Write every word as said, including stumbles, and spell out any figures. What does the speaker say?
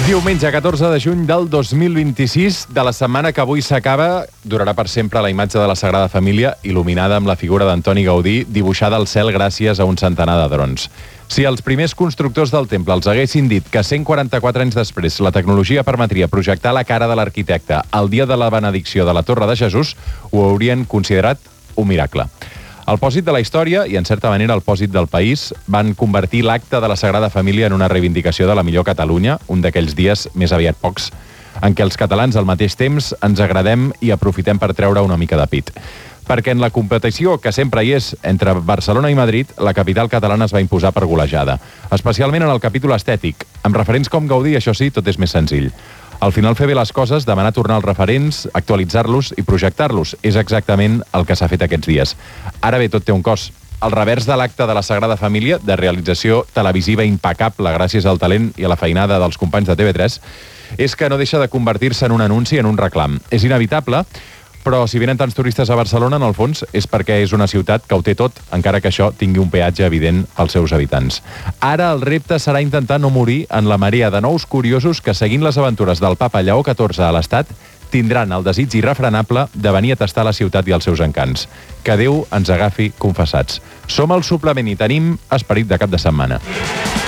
Diumenge, catorze de juny del dos mil vint-i-sis, de la setmana que avui s'acaba, durarà per sempre la imatge de la Sagrada Família, il·luminada amb la figura d'Antoni Gaudí, dibuixada al cel gràcies a un centenar de drons. Si els primers constructors del temple els haguessin dit que cent quaranta-quatre anys després la tecnologia permetria projectar la cara de l'arquitecte el dia de la benedicció de la Torre de Jesús, ho haurien considerat un miracle. El pòsit de la història, i en certa manera el pòsit del país, van convertir l'acte de la Sagrada Família en una reivindicació de la millor Catalunya, un d'aquells dies, més aviat pocs, en què els catalans al mateix temps ens agradem i aprofitem per treure una mica de pit. Perquè en la competició, que sempre hi és, entre Barcelona i Madrid, la capital catalana es va imposar per golejada, especialment en el capítol estètic. Amb referents com Gaudí, això sí, tot és més senzill. Al final, fer bé les coses, demanar tornar als referents, actualitzar-los i projectar-los. És exactament el que s'ha fet aquests dies. Ara bé, tot té un cost. El revers de l'acte de la Sagrada Família, de realització televisiva impecable gràcies al talent i a la feinada dels companys de T V tres, és que no deixa de convertir-se en un anunci, en un reclam. És inevitable, però si venen tants turistes a Barcelona, en el fons, és perquè és una ciutat que ho té tot, encara que això tingui un peatge evident als seus habitants. Ara el repte serà intentar no morir en la marea de nous curiosos que, seguint les aventures del papa Lleó catorze a l'Estat, tindran el desig irrefrenable de venir a tastar la ciutat i els seus encants. Que Déu ens agafi confessats. Som al suplement i tenim esperit de cap de setmana.